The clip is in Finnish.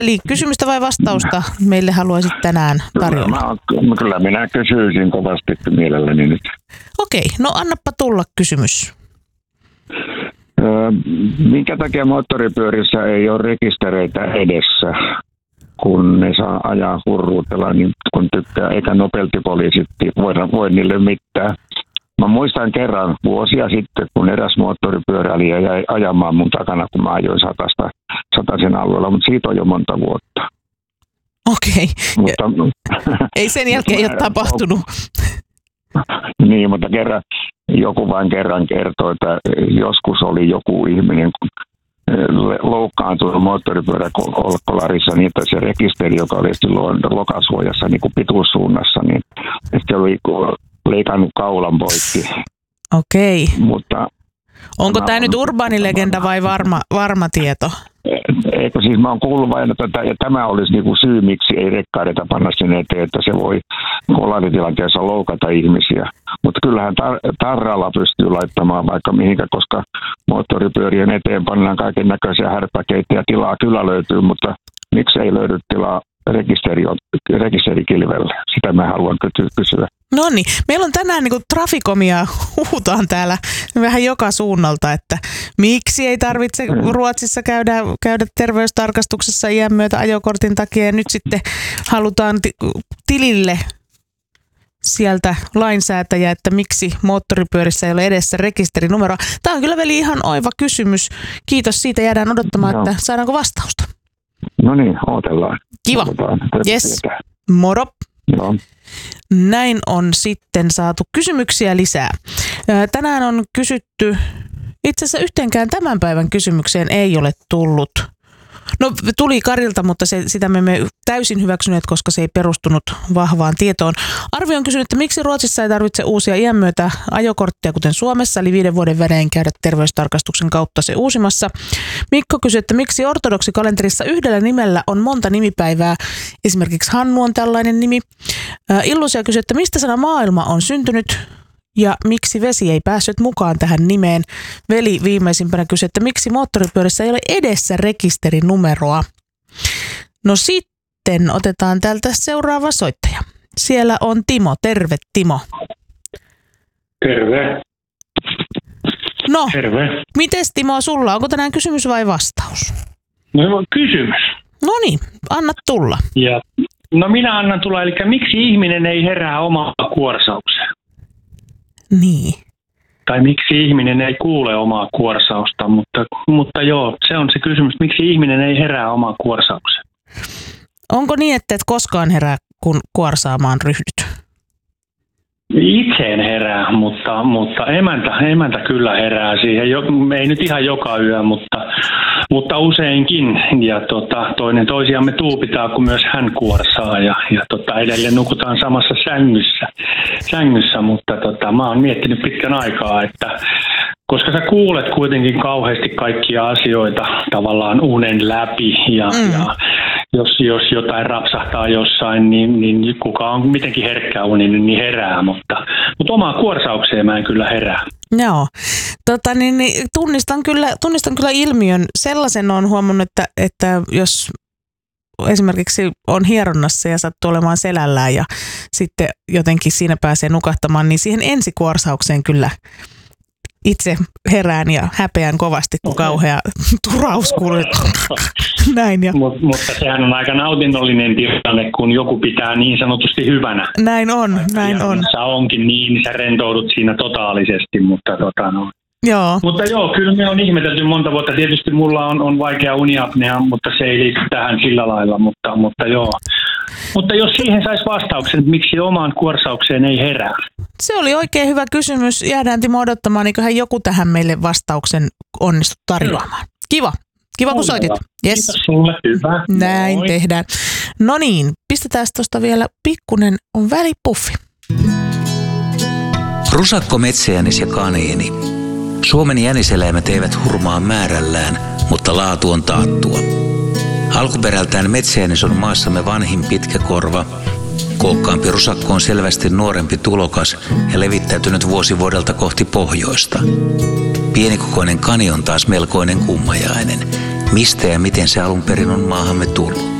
Eli kysymystä vai vastausta meille haluaisit tänään tarjolla? Kyllä minä kysyisin kovasti mielelläni nyt. Okei, no annappa tulla kysymys. Minkä takia moottoripyörissä ei ole rekistereitä edessä, kun ne saa ajaa hurruutella, niin kun tykkää, eikä nopealtipoliisit voi niille mitään. Mä muistan kerran vuosia sitten, kun eräs moottoripyöräilijä jäi ajamaan mun takana, kun mä ajoin sataisen alueella, mutta siitä on jo monta vuotta. Okei. Ei sen jälkeen ole tapahtunut. Niin, mutta joku vain kerran kertoi, että joskus oli joku ihminen loukkaantunut moottoripyöräkolarissa niin, että se rekisteri, joka oli silloin lokasuojassa niin kuin pituussuunnassa, niin se oli leikannut kaulan poikki. Okei. Mutta onko tämä nyt urbaanilegenda vai varma tieto? Eikö siis mä oon kuullut vain, että ja tämä olisi niinku syy, miksi ei rekkareita panna sinne eteen, että se voi kolaritilanteessa loukata ihmisiä. Mutta kyllähän tarralla pystyy laittamaan vaikka mihinkä, koska moottoripyörien eteen pannaan kaiken näköisiä härpäkeitä ja tilaa kyllä löytyy, mutta miksi ei löydy tilaa rekisterikilvelle? Sitä mä haluan kysyä. No niin, meillä on tänään niin kuin trafikomia huutaan täällä vähän joka suunnalta, että miksi ei tarvitse Ruotsissa käydä terveystarkastuksessa iän myötä ajokortin takia ja nyt sitten halutaan tilille sieltä lainsäätäjä, että miksi moottoripyörissä ei ole edessä rekisterinumeroa. Tämä on kyllä veli ihan oiva kysymys. Kiitos siitä, jäädään odottamaan, että saadaanko vastausta. No niin, odotellaan. Kiva. Yes. Moro. Joo. Näin on sitten saatu kysymyksiä lisää. Tänään on kysytty, itse asiassa yhteenkään tämän päivän kysymykseen ei ole tullut. No tuli Karilta, mutta sitä me emme täysin hyväksyneet, koska se ei perustunut vahvaan tietoon. Arvi on kysynyt, että miksi Ruotsissa ei tarvitse uusia iän myötä ajokorttia, kuten Suomessa, eli 5 vuoden välein käydä terveystarkastuksen kautta se uusimassa. Mikko kysyi, että miksi ortodoksikalenterissa yhdellä nimellä on monta nimipäivää, esimerkiksi Hannu on tällainen nimi. Illusia kysyi, että mistä sana maailma on syntynyt ja miksi vesi ei päässyt mukaan tähän nimeen. Veli viimeisimpänä kysyi, että miksi moottoripyörissä ei ole edessä rekisterinumeroa. No sitten otetaan täältä seuraava soittaja. Siellä on Timo. Terve Timo. Terve. No, terve. Mites Timo sulla? Onko tänään kysymys vai vastaus? No kysymys. No niin, anna tulla. No minä annan tulla, eli miksi ihminen ei herää omaa kuorsaukseen? Niin. Tai miksi ihminen ei kuule omaa kuorsausta, mutta joo, se on se kysymys, miksi ihminen ei herää omaa kuorsaukseen. Onko niin, että et koskaan herää, kun kuorsaamaan ryhdyt? Itse en herää, mutta emäntä kyllä herää siihen. Ei nyt ihan joka yö, mutta useinkin. Ja toisiamme tuupitaan, kun myös hän kuorsaa. Ja edelleen nukutaan samassa sängyssä mutta mä oon miettinyt pitkän aikaa, että koska sä kuulet kuitenkin kauheasti kaikkia asioita tavallaan unen läpi ja jos jotain rapsahtaa jossain, niin kuka on mitenkin herkkäuninen, niin herää, mutta omaa kuorsaukseen mä en kyllä herää. Joo, tunnistan kyllä ilmiön. Sellaisen olen huomannut, että jos esimerkiksi on hieronnassa ja sattuu olemaan selällään ja sitten jotenkin siinä pääsee nukahtamaan, niin siihen ensikuorsaukseen kyllä itse herään ja häpeän kovasti, kun kauhea turaus kuuluu. Näin jo. Mutta sehän on aika nautinnollinen tilanne, kun joku pitää niin sanotusti hyvänä. Näin on. Sä onkin niin, sä rentoudut siinä totaalisesti, mutta Joo. Mutta joo, kyllä me on ihmetelty monta vuotta. Tietysti mulla on vaikea uniapnea, mutta se ei liity tähän sillä lailla, mutta joo. Mutta jos siihen saisi vastauksen, että miksi omaan kuorsaukseen ei herää? Se oli oikein hyvä kysymys. Jäädään Timo odottamaan, eiköhän joku tähän meille vastauksen onnistu tarjoamaan. Kiva kun soitit. Yes. Kiitos sulle, hyvä. Näin moi. Tehdään. No niin, pistetään tuosta vielä pikkunen välipuffi. Rusakko, metsäjänis ja kaniini. Suomen jäniseläimet eivät hurmaa määrällään, mutta laatu on taattua. Alkuperältään metsäjänis on maassamme vanhin pitkäkorva. Kookkaampi rusakko on selvästi nuorempi tulokas ja levittäytynyt vuosi vuodelta kohti pohjoista. Pienikokoinen kani on taas melkoinen kummajainen. mistä ja miten se alun perin on maahamme tullut.